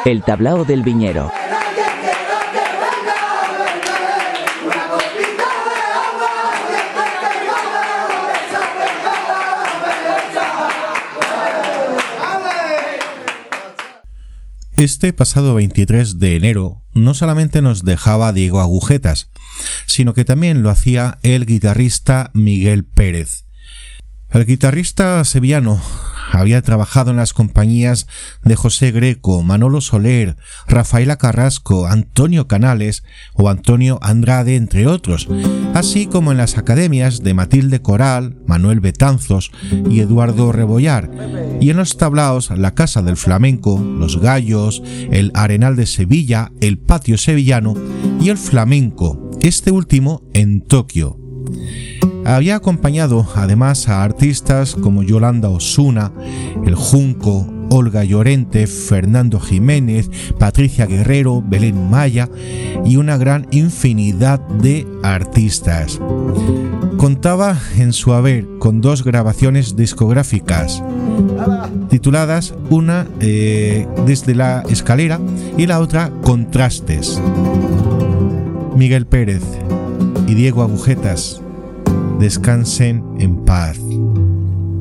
El tablao del viñero. Este pasado 23 de enero no solamente nos dejaba Diego Agujetas, sino que también lo hacía el guitarrista Miguel Pérez. El guitarrista sevillano había trabajado en las compañías de José Greco, Manolo Soler, Rafaela Carrasco, Antonio Canales o Antonio Andrade, entre otros, así como en las academias de Matilde Coral, Manuel Betanzos y Eduardo Rebollar, y en los tablaos La Casa del Flamenco, Los Gallos, el Arenal de Sevilla, el Patio Sevillano y el Flamenco, este último en Tokio. Había acompañado además a artistas como Yolanda Osuna, El Junco, Olga Llorente, Fernando Jiménez, Patricia Guerrero, Belén Maya y una gran infinidad de artistas. Contaba en su haber con 2 grabaciones discográficas tituladas, una Desde la Escalera y la otra Contrastes. Miguel Pérez y Diego Agujetas, descansen en paz.